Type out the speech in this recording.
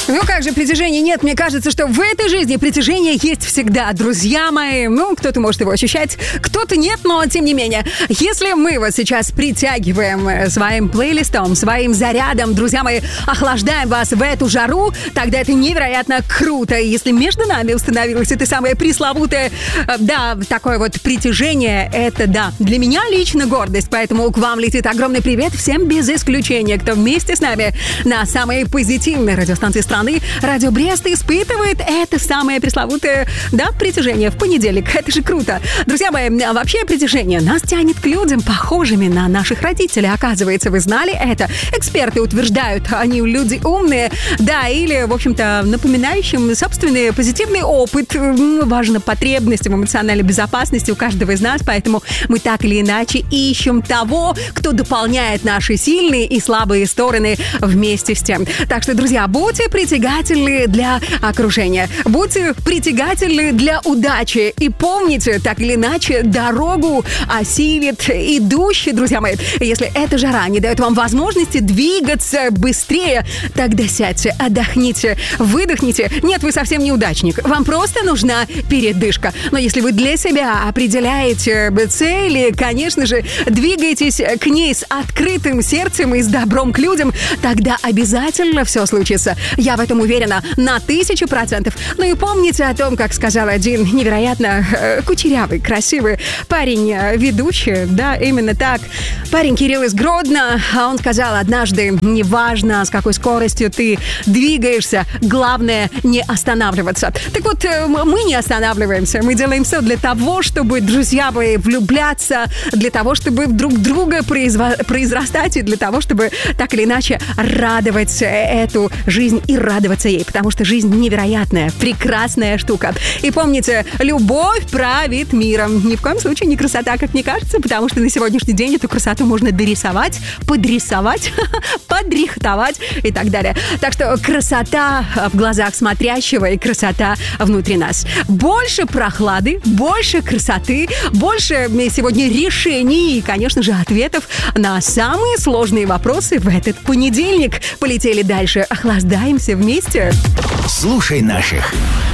Ну как же притяжения нет? Мне кажется, что в этой жизни притяжение есть всегда, друзья мои. Ну, кто-то может его ощущать, кто-то нет, но тем не менее. Если мы вот сейчас притягиваем своим плейлистом, своим зарядом, друзья мои, охлаждаем вас в эту жару, тогда это невероятно круто. И если между нами установилось это самое пресловутое, да, такое вот притяжение, это, да, для меня лично гордость. Поэтому к вам летит огромный привет всем без исключения, кто вместе с нами на самой позитивной радиостанции страны. Радио Брест испытывает это самое пресловутое, да, притяжение в понедельник. Это же круто. Друзья мои, вообще притяжение нас тянет к людям, похожими на наших родителей. Оказывается, вы знали это? Эксперты утверждают, они люди умные, да, или, в общем-то, напоминающим собственный позитивный опыт. Важна потребность в эмоциональной безопасности у каждого из нас, поэтому мы так или иначе ищем того, кто дополняет наши сильные и слабые стороны вместе с тем. Так что, друзья, будьте притягательны для окружения. Будьте притягательны для удачи. И помните, так или иначе, дорогу осилит идущий, друзья мои. Если эта жара не дает вам возможности двигаться быстрее, тогда сядьте, отдохните, выдохните. Нет, вы совсем неудачник. Вам просто нужна передышка. Но если вы для себя определяете цели, конечно же, двигаетесь к ней с открытым сердцем и с добром к людям, тогда обязательно все случится. Я в этом уверена на 1000%. Ну и помните о том, как сказал один невероятно кучерявый, красивый парень, ведущий, да, именно так. Парень Кирилл из Гродно, а он сказал однажды: неважно, с какой скоростью ты двигаешься, главное не останавливаться. Так вот, мы не останавливаемся, мы делаем все для того, чтобы, друзья мои, влюбляться, для того, чтобы друг друга произрастать и для того, чтобы так или иначе радовать эту жизнь и радоваться ей, потому что жизнь невероятная, прекрасная штука. И помните, любовь правит миром. Ни в коем случае не красота, как мне кажется, потому что на сегодняшний день эту красоту можно дорисовать, подрисовать, подрихтовать и так далее. Так что красота в глазах смотрящего и красота внутри нас. Больше прохлады, больше красоты, больше сегодня решений и, конечно же, ответов на самые сложные вопросы в этот понедельник. Полетели дальше. Охлаждаемся вместе. Слушай наших.